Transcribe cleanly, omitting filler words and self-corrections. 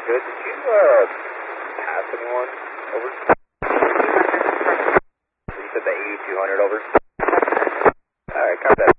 good. Did you pass anyone over? You said the 8200 over? Alright, copy that.